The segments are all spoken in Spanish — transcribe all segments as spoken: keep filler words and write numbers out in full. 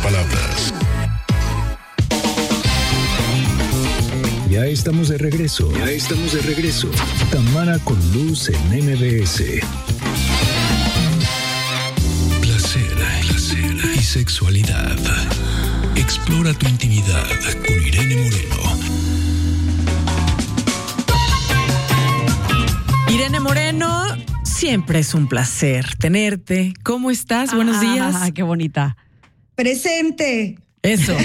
palabras. Ya estamos de regreso. Ya estamos de regreso. Tamara con Luz en M B S. Placer, placer y sexualidad. Explora tu intimidad con Irene Moreno. Irene Moreno, siempre es un placer tenerte. ¿Cómo estás? Buenos días. Ah, qué bonita. Presente. Eso.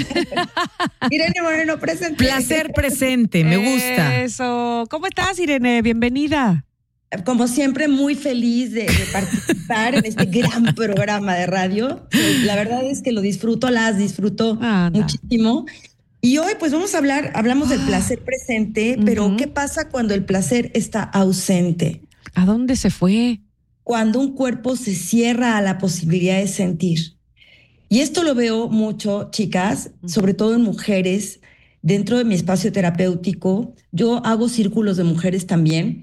Irene Moreno, presente. Placer presente, me gusta. Eso. ¿Cómo estás, Irene? Bienvenida. Como siempre, muy feliz de, de participar en este gran programa de radio. La verdad es que lo disfruto, las disfruto Anda. muchísimo. Y hoy, pues vamos a hablar, hablamos del placer presente, Uh-huh. pero ¿qué pasa cuando el placer está ausente? ¿A dónde se fue? Cuando un cuerpo se cierra a la posibilidad de sentir. Y esto lo veo mucho, chicas, sobre todo en mujeres, dentro de mi espacio terapéutico. Yo hago círculos de mujeres también,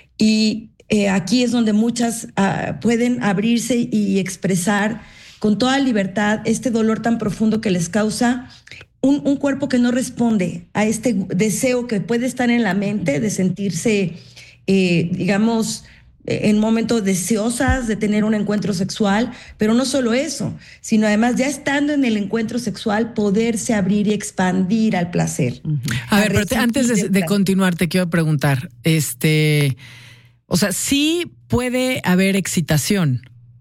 y eh, aquí es donde muchas uh, pueden abrirse y expresar con toda libertad este dolor tan profundo que les causa un, un cuerpo que no responde a este deseo que puede estar en la mente de sentirse, eh, digamos, en momentos deseosas de tener un encuentro sexual, pero no solo eso, sino además ya estando en el encuentro sexual, poderse abrir y expandir al placer. Uh-huh. A, a ver, pero te, antes de, de continuar, te quiero preguntar, este, o sea, sí puede haber excitación.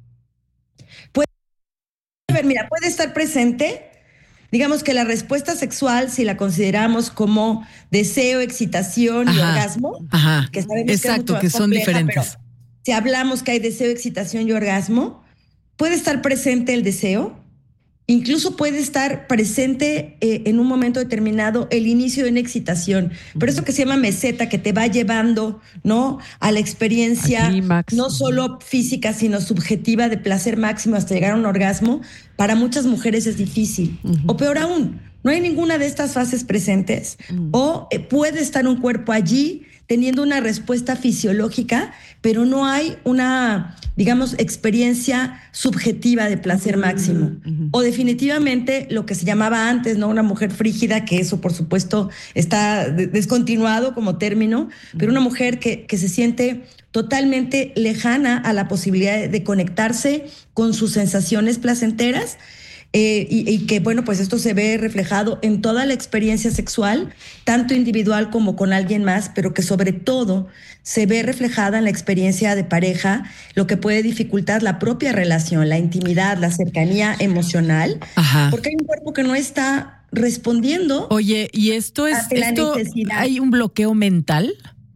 Puede, a ver, mira, puede estar presente. Digamos que la respuesta sexual, si la consideramos como deseo, excitación, ajá, y orgasmo, ajá, que sabemos exacto, que, es que son compleja, diferentes. Pero si hablamos que hay deseo, excitación y orgasmo, puede estar presente el deseo, incluso puede estar presente eh, en un momento determinado el inicio de una excitación. Pero eso que se llama meseta, que te va llevando, ¿no?, a la experiencia no solo física, sino subjetiva de placer máximo hasta llegar a un orgasmo, para muchas mujeres es difícil. Uh-huh. O peor aún, no hay ninguna de estas fases presentes, uh-huh, o eh, puede estar un cuerpo allí teniendo una respuesta fisiológica, pero no hay una, digamos, experiencia subjetiva de placer máximo. Uh-huh. O definitivamente lo que se llamaba antes, ¿no?, una mujer frígida, que eso por supuesto está descontinuado como término, uh-huh, pero una mujer que, que se siente totalmente lejana a la posibilidad de conectarse con sus sensaciones placenteras. Eh, y, y que, bueno, pues esto se ve reflejado en toda la experiencia sexual, tanto individual como con alguien más, pero que sobre todo se ve reflejada en la experiencia de pareja, lo que puede dificultar la propia relación, la intimidad, la cercanía emocional, ajá, porque hay un cuerpo que no está respondiendo. Oye, ¿y esto es esto, hay un bloqueo mental?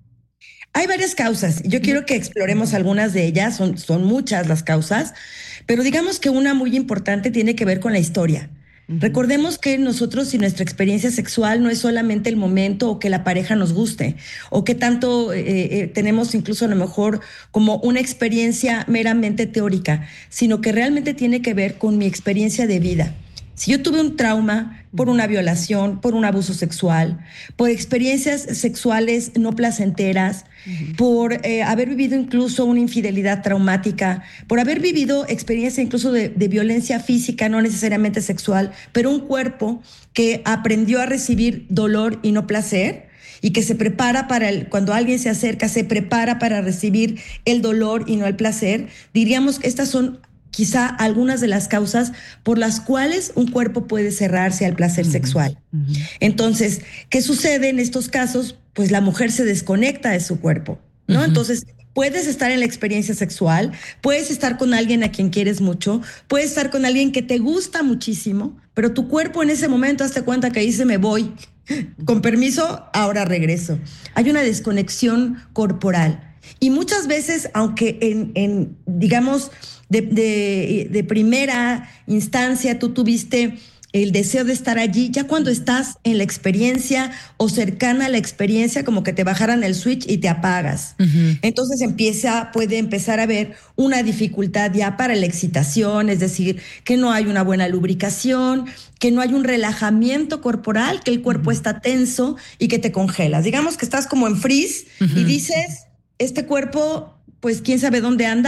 Hay varias causas. Yo quiero que exploremos algunas de ellas, son, son muchas las causas, pero digamos que una muy importante tiene que ver con la historia. Uh-huh. Recordemos que nosotros y nuestra experiencia sexual no es solamente el momento o que la pareja nos guste, o que tanto eh, eh, tenemos incluso a lo mejor como una experiencia meramente teórica, sino que realmente tiene que ver con mi experiencia de vida. Si yo tuve un trauma por una violación, por un abuso sexual, por experiencias sexuales no placenteras, uh-huh, por eh, haber vivido incluso una infidelidad traumática, por haber vivido experiencia incluso de, de violencia física, no necesariamente sexual, pero un cuerpo que aprendió a recibir dolor y no placer, y que se prepara para el, cuando alguien se acerca, se prepara para recibir el dolor y no el placer, diríamos que estas son quizá algunas de las causas por las cuales un cuerpo puede cerrarse al placer uh-huh, sexual. Uh-huh. Entonces, ¿qué sucede en estos casos? Pues la mujer se desconecta de su cuerpo, ¿no? Uh-huh. Entonces, puedes estar en la experiencia sexual, puedes estar con alguien a quien quieres mucho, puedes estar con alguien que te gusta muchísimo, pero tu cuerpo en ese momento, hazte cuenta que dice, me voy, con permiso, ahora regreso. Hay una desconexión corporal. Y muchas veces, aunque en, en digamos, de, de, de primera instancia tú tuviste el deseo de estar allí, ya cuando estás en la experiencia o cercana a la experiencia, como que te bajaran el switch y te apagas. Uh-huh. Entonces empieza, puede empezar a haber una dificultad ya para la excitación, es decir, que no hay una buena lubricación, que no hay un relajamiento corporal, que el cuerpo uh-huh. está tenso y que te congelas. Digamos que estás como en freeze uh-huh. y dices, este cuerpo, pues quién sabe dónde anda,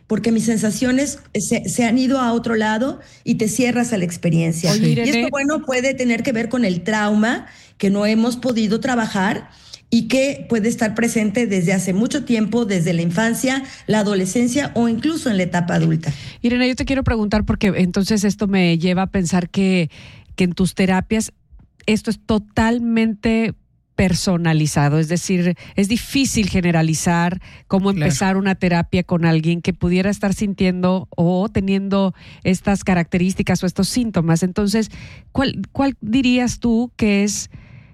porque mis sensaciones se, se han ido a otro lado y te cierras a la experiencia. Oye, Irene, y esto, bueno, puede tener que ver con el trauma que no hemos podido trabajar y que puede estar presente desde hace mucho tiempo, desde la infancia, la adolescencia o incluso en la etapa adulta. Irene, yo te quiero preguntar porque entonces esto me lleva a pensar que, que en tus terapias esto es totalmente personalizado, es decir, es difícil generalizar cómo empezar claro. una terapia con alguien que pudiera estar sintiendo o teniendo estas características o estos síntomas. Entonces, ¿cuál, cuál dirías tú que es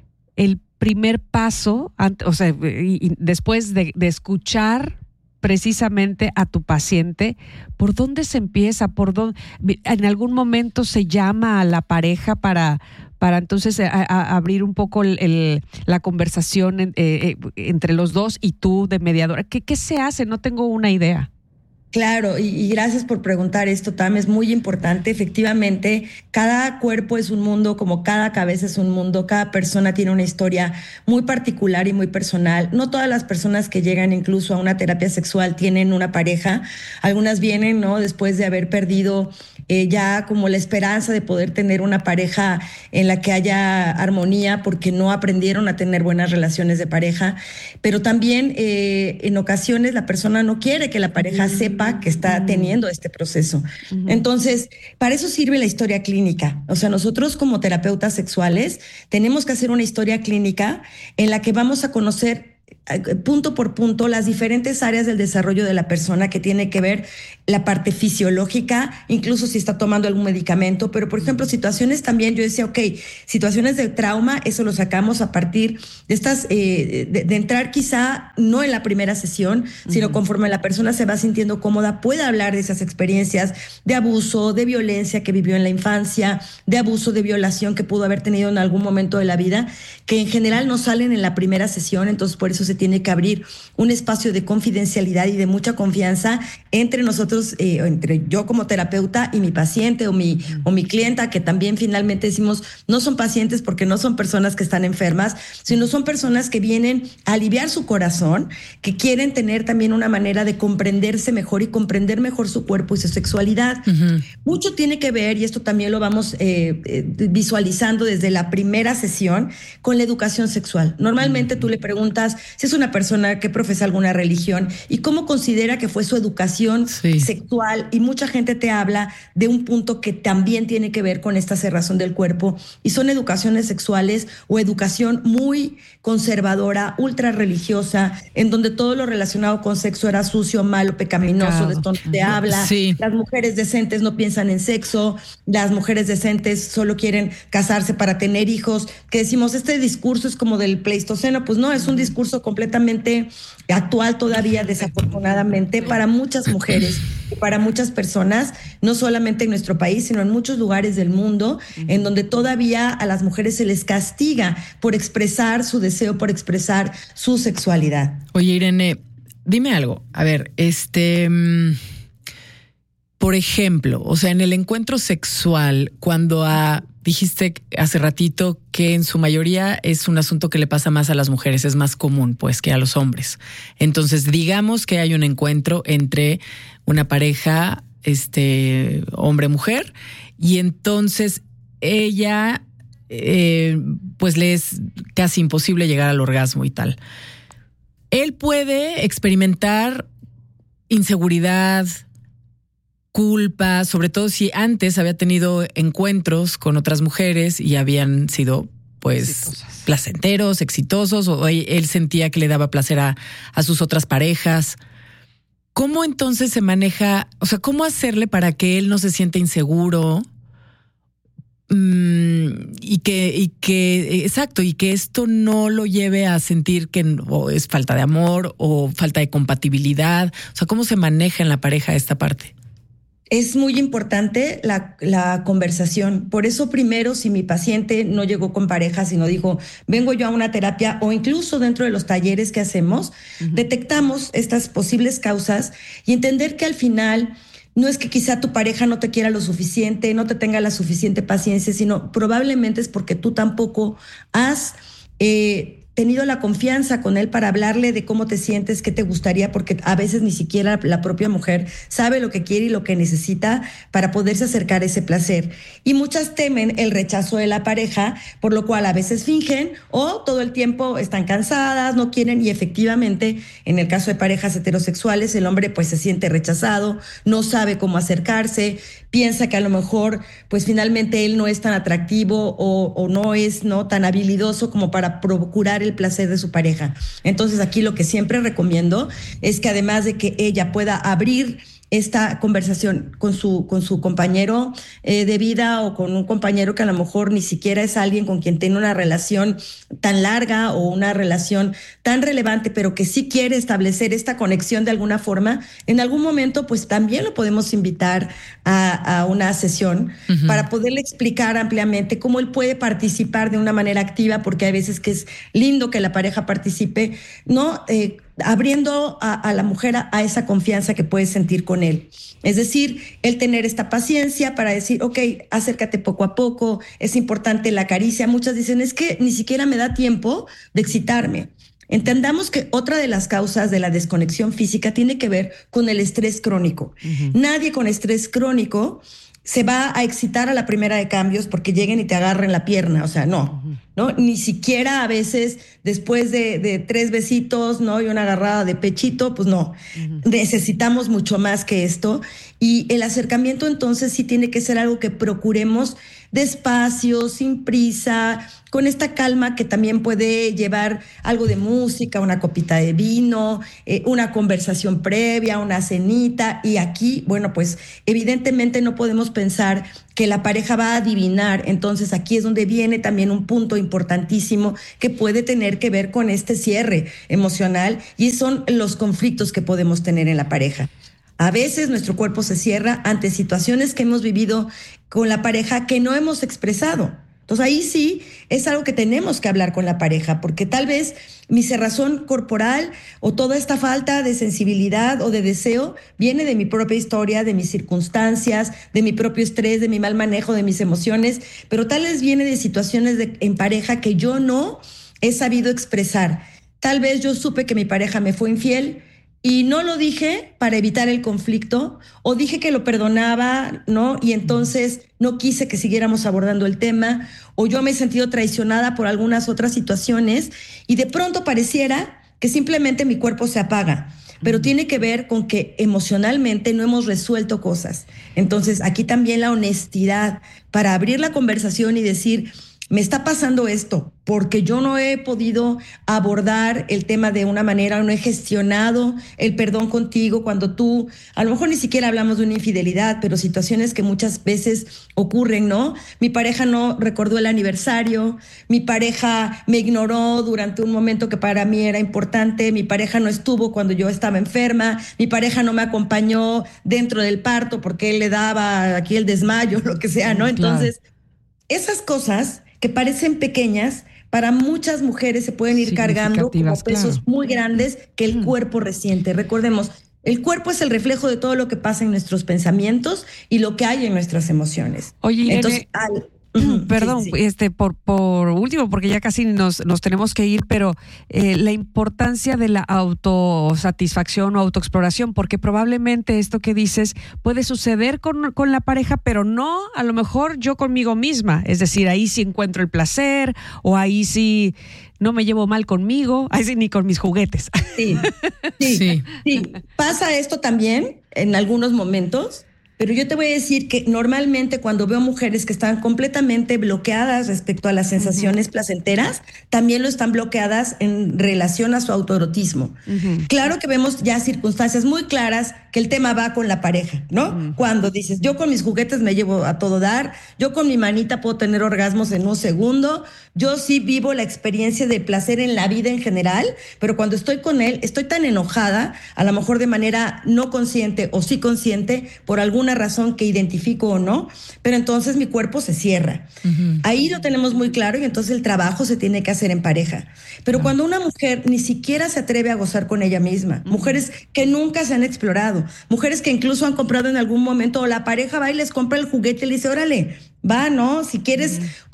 el primer paso, o sea, y, y después de, de escuchar precisamente a tu paciente, por dónde se empieza? ¿Por dónde, en algún momento se llama a la pareja para, para entonces a, a abrir un poco el, el, la conversación eh, eh, entre los dos y tú de mediadora? ¿Qué, qué se hace? No tengo una idea. Claro, y, y gracias por preguntar esto, Tam, es muy importante. Efectivamente, cada cuerpo es un mundo, como cada cabeza es un mundo, cada persona tiene una historia muy particular y muy personal. No todas las personas que llegan incluso a una terapia sexual tienen una pareja. Algunas vienen, ¿no?, después de haber perdido eh, ya como la esperanza de poder tener una pareja en la que haya armonía porque no aprendieron a tener buenas relaciones de pareja. Pero también eh, en ocasiones la persona no quiere que la pareja sepa que está teniendo este proceso. Uh-huh. Entonces, para eso sirve la historia clínica. O sea, nosotros como terapeutas sexuales tenemos que hacer una historia clínica en la que vamos a conocer punto por punto las diferentes áreas del desarrollo de la persona, que tiene que ver la parte fisiológica, incluso si está tomando algún medicamento, pero por ejemplo situaciones también, yo decía, ok, situaciones de trauma, eso lo sacamos a partir de estas, eh, de, de entrar quizá no en la primera sesión, uh-huh. sino conforme la persona se va sintiendo cómoda, puede hablar de esas experiencias de abuso, de violencia que vivió en la infancia, de abuso, de violación que pudo haber tenido en algún momento de la vida, que en general no salen en la primera sesión, entonces por eso se tiene que abrir un espacio de confidencialidad y de mucha confianza entre nosotros, eh, entre yo como terapeuta y mi paciente o mi, o mi clienta, que también finalmente decimos, no son pacientes porque no son personas que están enfermas, sino son personas que vienen a aliviar su corazón, que quieren tener también una manera de comprenderse mejor y comprender mejor su cuerpo y su sexualidad. Uh-huh. Mucho tiene que ver, y esto también lo vamos eh, eh, visualizando desde la primera sesión, con la educación sexual. Normalmente uh-huh. tú le preguntas si es una persona que profesa alguna religión y cómo considera que fue su educación sí. sexual, y mucha gente te habla de un punto que también tiene que ver con esta cerrazón del cuerpo, y son educaciones sexuales o educación muy conservadora, ultra religiosa, en donde todo lo relacionado con sexo era sucio, malo, pecaminoso, Pecado. de esto no te habla. Sí. Las mujeres decentes no piensan en sexo, las mujeres decentes solo quieren casarse para tener hijos, que decimos, este discurso es como del Pleistoceno. Pues no, es un discurso completamente actual todavía, desafortunadamente, para muchas mujeres y para muchas personas, no solamente en nuestro país, sino en muchos lugares del mundo, uh-huh. en donde todavía a las mujeres se les castiga por expresar su deseo, por expresar su sexualidad. Oye, Irene, dime algo. A ver, este... por ejemplo, o sea, en el encuentro sexual, cuando a, dijiste hace ratito que en su mayoría es un asunto que le pasa más a las mujeres, es más común pues que a los hombres. Entonces, digamos que hay un encuentro entre una pareja, este, hombre-mujer, y entonces ella, eh, pues le es casi imposible llegar al orgasmo y tal. Él puede experimentar inseguridad, culpa, sobre todo si antes había tenido encuentros con otras mujeres y habían sido pues exitosas, placenteros, exitosos, o él sentía que le daba placer a, a sus otras parejas. ¿Cómo entonces se maneja? O sea, ¿cómo hacerle para que él no se sienta inseguro? Mm, y que, y que, exacto, y que esto no lo lleve a sentir que o es falta de amor o falta de compatibilidad. O sea, ¿cómo se maneja en la pareja esta parte? Es muy importante la, la conversación. Por eso primero, si mi paciente no llegó con pareja, sino dijo, vengo yo a una terapia, o incluso dentro de los talleres que hacemos, uh-huh. detectamos estas posibles causas y entender que al final no es que quizá tu pareja no te quiera lo suficiente, no te tenga la suficiente paciencia, sino probablemente es porque tú tampoco has... Eh, tenido la confianza con él para hablarle de cómo te sientes, qué te gustaría, porque a veces ni siquiera la propia mujer sabe lo que quiere y lo que necesita para poderse acercar a ese placer. Y muchas temen el rechazo de la pareja, por lo cual a veces fingen o todo el tiempo están cansadas, no quieren, y efectivamente en el caso de parejas heterosexuales el hombre pues se siente rechazado, no sabe cómo acercarse, piensa que a lo mejor pues finalmente él no es tan atractivo o, o no es no tan habilidoso como para procurar el placer de su pareja. Entonces aquí lo que siempre recomiendo es que además de que ella pueda abrir esta conversación con su, con su compañero eh, de vida o con un compañero que a lo mejor ni siquiera es alguien con quien tiene una relación tan larga o una relación tan relevante, pero que sí quiere establecer esta conexión de alguna forma, en algún momento pues también lo podemos invitar a, a una sesión uh-huh. para poderle explicar ampliamente cómo él puede participar de una manera activa, porque hay veces que es lindo que la pareja participe, ¿no? Eh, abriendo a, a la mujer a, a esa confianza que puede sentir con él. Es decir, el tener esta paciencia para decir, ok, acércate poco a poco, es importante la caricia. Muchas dicen, es que ni siquiera me da tiempo de excitarme. Entendamos que otra de las causas de la desconexión física tiene que ver con el estrés crónico. Uh-huh. Nadie con estrés crónico se va a excitar a la primera de cambios porque lleguen y te agarren la pierna, o sea, no, ¿no? Ni siquiera a veces después de, de tres besitos, ¿no? Y una agarrada de pechito, pues no. Uh-huh. Necesitamos mucho más que esto. Y el acercamiento entonces sí tiene que ser algo que procuremos despacio, sin prisa, con esta calma que también puede llevar algo de música, una copita de vino, eh, una conversación previa, una cenita. Y aquí, bueno, pues evidentemente no podemos pensar que la pareja va a adivinar. Entonces aquí es donde viene también un punto importantísimo que puede tener que ver con este cierre emocional, y son los conflictos que podemos tener en la pareja. A veces nuestro cuerpo se cierra ante situaciones que hemos vivido con la pareja que no hemos expresado. Entonces ahí sí es algo que tenemos que hablar con la pareja, porque tal vez mi cerrazón corporal o toda esta falta de sensibilidad o de deseo viene de mi propia historia, de mis circunstancias, de mi propio estrés, de mi mal manejo de mis emociones, pero tal vez viene de situaciones de, en pareja que yo no he sabido expresar. Tal vez yo supe que mi pareja me fue infiel y no lo dije para evitar el conflicto, o dije que lo perdonaba, ¿no? Y entonces no quise que siguiéramos abordando el tema, o yo me he sentido traicionada por algunas otras situaciones, y de pronto pareciera que simplemente mi cuerpo se apaga. Pero tiene que ver con que emocionalmente no hemos resuelto cosas. Entonces aquí también la honestidad para abrir la conversación y decir, me está pasando esto porque yo no he podido abordar el tema de una manera, no he gestionado el perdón contigo cuando tú, a lo mejor ni siquiera hablamos de una infidelidad, pero situaciones que muchas veces ocurren, ¿no? Mi pareja no recordó el aniversario, mi pareja me ignoró durante un momento que para mí era importante, mi pareja no estuvo cuando yo estaba enferma, mi pareja no me acompañó dentro del parto porque él le daba aquí el desmayo, lo que sea, ¿no? Entonces, claro, esas cosas que parecen pequeñas, para muchas mujeres se pueden ir cargando como pesos claro. muy grandes que el mm. cuerpo resiente. Recordemos, el cuerpo es el reflejo de todo lo que pasa en nuestros pensamientos y lo que hay en nuestras emociones. Oye, Irene, entonces, al, perdón, sí, sí. este por por último, porque ya casi nos, nos tenemos que ir, pero eh, la importancia de la autosatisfacción o autoexploración, porque probablemente esto que dices puede suceder con, con la pareja, pero no a lo mejor yo conmigo misma. Es decir, ahí sí encuentro el placer, o ahí sí no me llevo mal conmigo, ahí sí ni con mis juguetes. Sí, sí, sí. sí. Pasa esto también en algunos momentos. Pero yo te voy a decir que normalmente cuando veo mujeres que están completamente bloqueadas respecto a las sensaciones uh-huh. placenteras, también lo están bloqueadas en relación a su autoerotismo. Uh-huh. Claro que vemos ya circunstancias muy claras que el tema va con la pareja, ¿no? Uh-huh. Cuando dices, yo con mis juguetes me llevo a todo dar, yo con mi manita puedo tener orgasmos en un segundo, yo sí vivo la experiencia de placer en la vida en general, pero cuando estoy con él, estoy tan enojada, a lo mejor de manera no consciente o sí consciente, por alguna razón que identifico o no, pero entonces mi cuerpo se cierra. Uh-huh. Ahí lo tenemos muy claro y entonces el trabajo se tiene que hacer en pareja. Pero uh-huh. cuando una mujer ni siquiera se atreve a gozar con ella misma, uh-huh. mujeres que nunca se han explorado, mujeres que incluso han comprado en algún momento, o la pareja va y les compra el juguete y le dice, órale, va, ¿no? Si quieres... Uh-huh.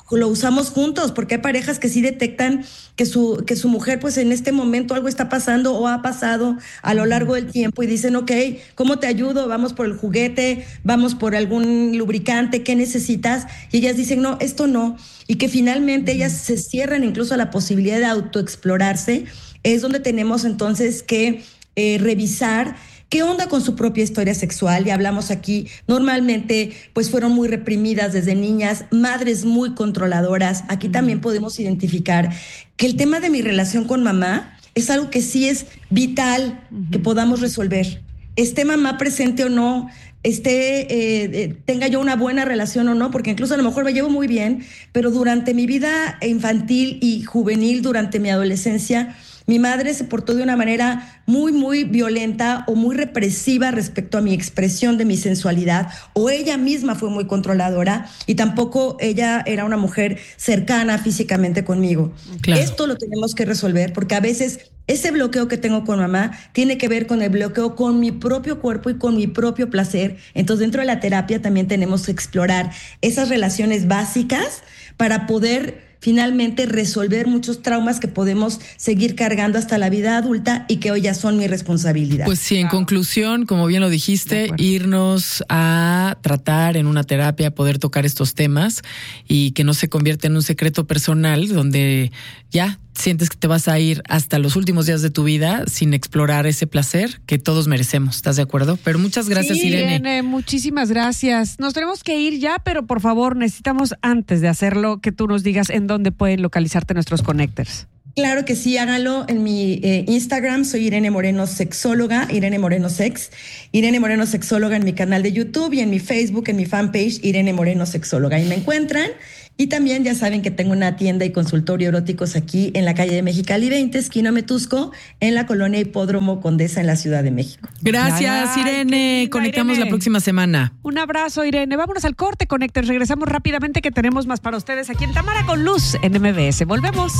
lo usamos juntos, porque hay parejas que sí detectan que su, que su mujer, pues en este momento algo está pasando o ha pasado a lo largo del tiempo y dicen, ok, ¿cómo te ayudo? Vamos por el juguete, vamos por algún lubricante, ¿qué necesitas? Y ellas dicen, no, esto no. Y que finalmente ellas se cierran incluso a la posibilidad de autoexplorarse. Es donde tenemos entonces que eh, revisar ¿qué onda con su propia historia sexual? Ya hablamos aquí, normalmente pues fueron muy reprimidas desde niñas, madres muy controladoras. Aquí también podemos identificar que el tema de mi relación con mamá es algo que sí es vital que podamos resolver. Esté mamá presente o no, esté, eh, eh, tenga yo una buena relación o no, porque incluso a lo mejor me llevo muy bien, pero durante mi vida infantil y juvenil, durante mi adolescencia, mi madre se portó de una manera muy, muy violenta o muy represiva respecto a mi expresión de mi sensualidad, o ella misma fue muy controladora y tampoco ella era una mujer cercana físicamente conmigo. Claro. Esto lo tenemos que resolver porque a veces ese bloqueo que tengo con mamá tiene que ver con el bloqueo con mi propio cuerpo y con mi propio placer. Entonces, dentro de la terapia también tenemos que explorar esas relaciones básicas para poder finalmente resolver muchos traumas que podemos seguir cargando hasta la vida adulta y que hoy ya son mi responsabilidad. Pues sí, en conclusión, como bien lo dijiste, irnos a tratar en una terapia, poder tocar estos temas y que no se convierta en un secreto personal donde ya sientes que te vas a ir hasta los últimos días de tu vida sin explorar ese placer que todos merecemos. ¿Estás de acuerdo? Pero muchas gracias, sí, Irene. Irene. Muchísimas gracias. Nos tenemos que ir ya, pero por favor, necesitamos antes de hacerlo que tú nos digas en dónde pueden localizarte nuestros connectors. Claro que sí, háganlo en mi eh, Instagram, soy Irene Moreno Sexóloga, Irene Moreno Sex, Irene Moreno Sexóloga en mi canal de YouTube y en mi Facebook, en mi fanpage, Irene Moreno Sexóloga. Ahí me encuentran. Y también ya saben que tengo una tienda y consultorio eróticos aquí en la calle de Mexicali veinte, esquina Metusco, en la colonia Hipódromo Condesa en la Ciudad de México. Gracias, Ay, Irene. linda, Conectamos Irene. la próxima semana. Un abrazo, Irene. Vámonos al corte, Connectors. Regresamos rápidamente que tenemos más para ustedes aquí en Tamara con Luz en M B S. Volvemos.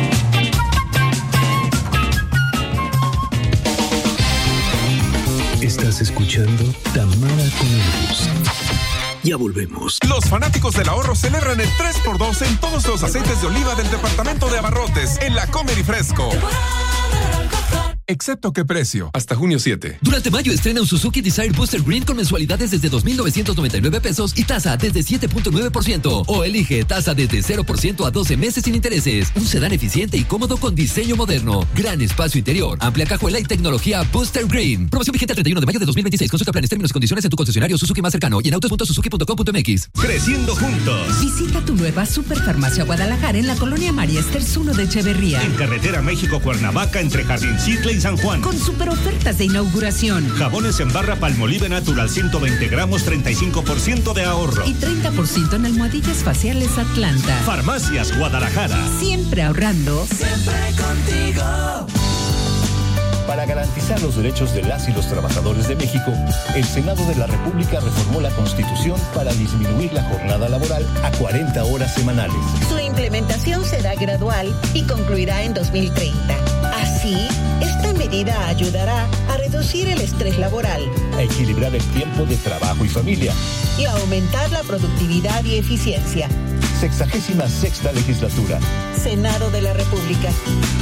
Estás escuchando Tamara con Luz. Ya volvemos. Los fanáticos del ahorro celebran el tres por dos en todos los aceites de oliva del departamento de abarrotes en la Comer y Fresco. Excepto qué precio, hasta junio siete. Durante mayo estrena un Suzuki Desire Booster Green con mensualidades desde dos mil novecientos noventa y nueve pesos y tasa desde siete punto nueve por ciento. O elige tasa desde cero por ciento a doce meses sin intereses. Un sedán eficiente y cómodo con diseño moderno. Gran espacio interior, amplia cajuela y tecnología Booster Green. Promoción vigente al treinta y uno de mayo de dos mil veintiséis. Consulta planes, términos y condiciones en tu concesionario Suzuki más cercano y en autos punto suzuki punto com punto m x. Creciendo juntos. Visita tu nueva Superfarmacia Guadalajara en la colonia María Esters uno de Echeverría. En carretera México-Cuernavaca entre Jardincitle y San Juan. Con super ofertas de inauguración. Jabones en barra Palmolive Natural ciento veinte gramos, treinta y cinco por ciento de ahorro. Y treinta por ciento en almohadillas faciales Atlanta. Farmacias Guadalajara. Siempre ahorrando. Siempre contigo. Para garantizar los derechos de las y los trabajadores de México, el Senado de la República reformó la Constitución para disminuir la jornada laboral a cuarenta horas semanales. Su implementación será gradual y concluirá en dos mil treinta. Así, esta medida ayudará a reducir el estrés laboral, a equilibrar el tiempo de trabajo y familia y a aumentar la productividad y eficiencia. Sexagésima sexta legislatura. Senado de la República.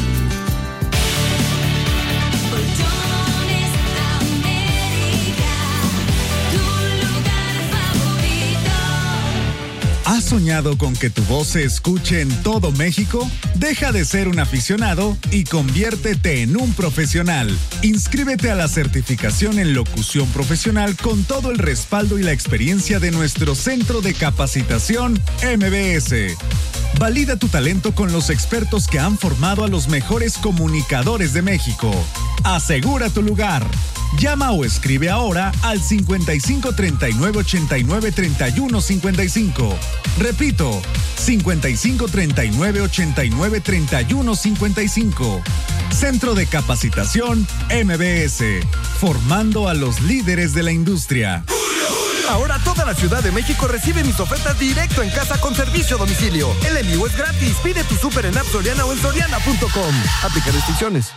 ¿Has soñado con que tu voz se escuche en todo México? Deja de ser un aficionado y conviértete en un profesional. Inscríbete a la certificación en locución profesional con todo el respaldo y la experiencia de nuestro Centro de Capacitación M B S. Valida tu talento con los expertos que han formado a los mejores comunicadores de México. Asegura tu lugar. Llama o escribe ahora al cincuenta y cinco treinta y nueve ochenta y nueve treinta y uno cincuenta y cinco. Repito, cincuenta y cinco treinta y nueve ochenta y nueve treinta y uno cincuenta y cinco. Centro de Capacitación M B S, formando a los líderes de la industria. Ahora toda la Ciudad de México recibe mis ofertas directo en casa con servicio a domicilio. El envío es gratis. Pide tu súper en App Soriana o en soriana punto com. Aplica restricciones.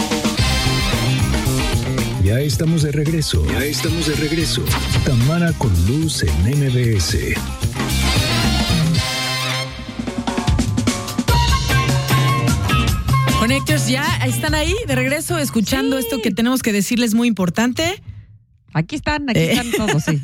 Ya estamos de regreso. Ya estamos de regreso. Tamara con Luz en M B S. Connectors ya están ahí de regreso escuchando sí. esto que tenemos que decirles muy importante. Aquí están, aquí eh. están todos, sí.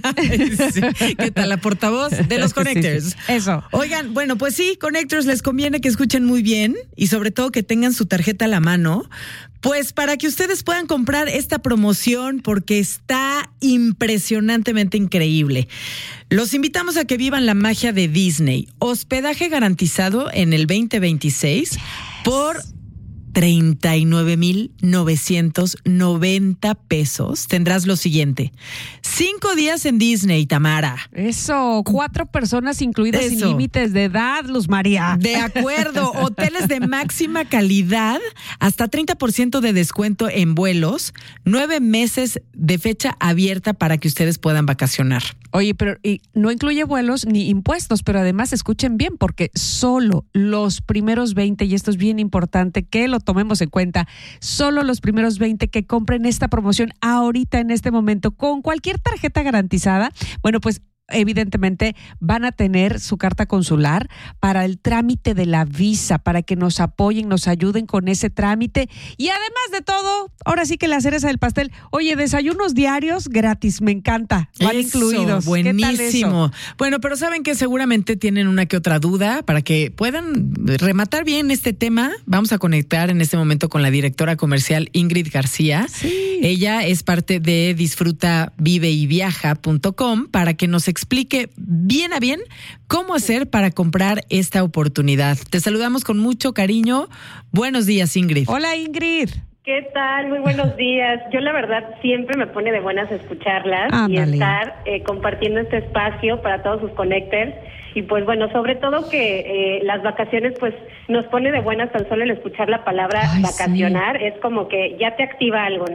sí. ¿Qué tal la portavoz de los Connectors? Sí, sí. Eso. Oigan, bueno, pues sí, Connectors, les conviene que escuchen muy bien y sobre todo que tengan su tarjeta a la mano, pues para que ustedes puedan comprar esta promoción porque está impresionantemente increíble. Los invitamos a que vivan la magia de Disney. Hospedaje garantizado en el veinte veintiséis yes. por treinta y nueve mil novecientos noventa pesos. Tendrás lo siguiente: cinco días en Disney, Tamara. Eso, cuatro personas incluidas Eso. sin límites de edad, Luz María. De acuerdo, hoteles de máxima calidad, hasta treinta por ciento de descuento en vuelos, nueve meses de fecha abierta para que ustedes puedan vacacionar. Oye, pero y no incluye vuelos ni impuestos, pero además escuchen bien, porque solo los primeros veinte, y esto es bien importante que lo tomemos en cuenta, solo los primeros veinte que compren esta promoción ahorita en este momento con cualquier tarjeta garantizada, bueno, pues evidentemente van a tener su carta consular para el trámite de la visa, para que nos apoyen, nos ayuden con ese trámite y además de todo, ahora sí que la cereza del pastel, oye, desayunos diarios gratis, me encanta, van eso, incluidos. Buenísimo. Bueno, pero saben que seguramente tienen una que otra duda para que puedan rematar bien este tema. Vamos a conectar en este momento con la directora comercial Ingrid García. Sí. Ella es parte de disfruta vive y viaja punto com para que nos explique bien a bien cómo hacer para comprar esta oportunidad. Te saludamos con mucho cariño. Buenos días, Ingrid. Hola, Ingrid. ¿Qué tal? Muy buenos días. Yo la verdad siempre me pone de buenas escucharlas ah, y vale. estar eh, compartiendo este espacio para todos sus connectors. Y pues bueno, sobre todo que eh, las vacaciones pues nos pone de buenas tan solo el escuchar la palabra Ay, vacacionar. Sí. Es como que ya te activa algo,